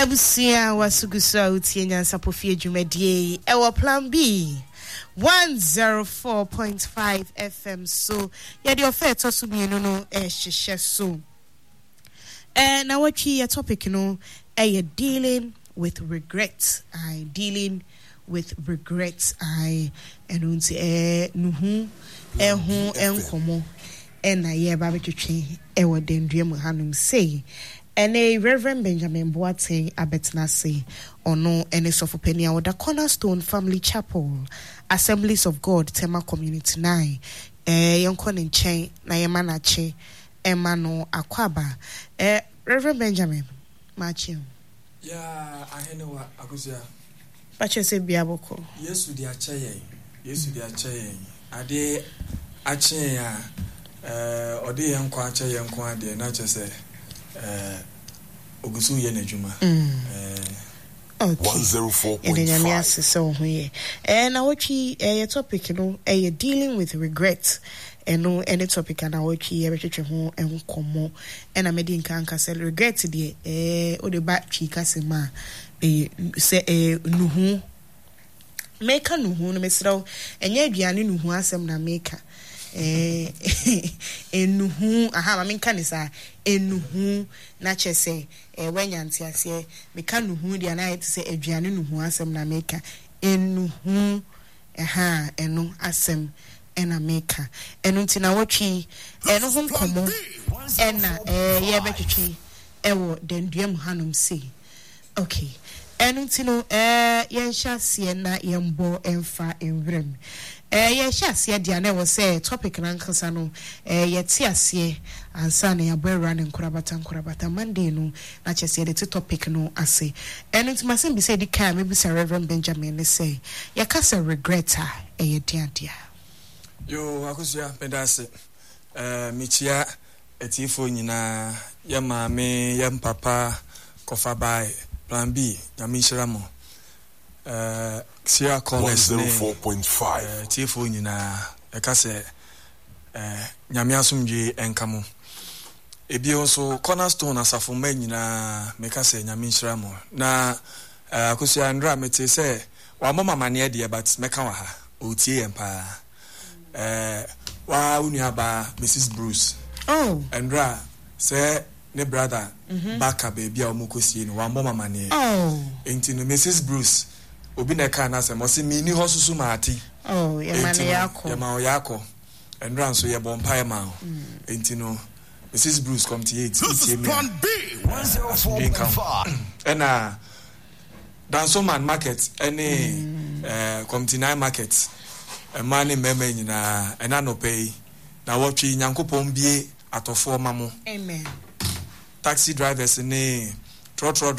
Ebusia wasugusa utienya sapofie dwumadie ewo plan B 104.5 FM so ya di ofe to so mienu no hyehyɛ so na watchi your topic no dealing with regrets. Dealing with regrets. Enunti nuhu ho enkomo na ye ba betwetwe ewo dendua hanum say ene Reverend Benjamin Boateng abetna say ono ene sofopeni a the Cornerstone Family Chapel Assemblies of God Tema Community 9 yonkon nchen na ye manache emano akwaba Reverend Benjamin machi ya ahenewa akusia pache se biaboko Yesu di achaye ade ache ya ode yenkwa achaye yenkwa ade na chese ogusu ye na djuma 104.5 so here na watchi your topic no dealing with regret no any topic na watchi ye betwetwe ho enkomo na medi nkanka say regret de o de ba twi kasema say nuhu meka nuhu no mesraw enye aduane nuhu asem na meka enuhu aha ma menka ne sa enuhu na chese wanyanti ase meka nuhu dia na yete se aduane nuhu asem na meka enuhu aha enu asem ena meka enu ntina wotwi enu ho nkomo ena ye betwetwe ewo denduam hanum sei okay enu ntino yensha sie na yembo emfa envrem yensha sie dia na wo say topic na nkasa no yeti ase ansa na yabwera ne nkurabata Monday no na chese the topic no ase enu ntima sem bi say di kan me bi say Reverend Benjamin ne say yakasa regreta dia yo akusia pedase michia etifo nyina ya maame ya papa kofa bai plan B nyamishiramo Sierra College 104.5 tifo nyina yakase nyame asomdwe enkamo ebi also Cornerstone asafo ma nyina mekase nyamishiramo na akusia andra mete se wa mama mane de but meka wa ha otie empa wa unuaba Mrs. Bruce andra say ne brother baka baby a omukosie no wa mama mane enti no Mrs. Bruce obi na ka na se mo se mini hosusu maati yema yako andra so ye bompa e ma enti no Mrs. Bruce come to 8 ena Dansoman market any come to 9 market money meme nyina ena no pay na wotwi nyankopon bie atofo mamo amen taxi drivers ni trotro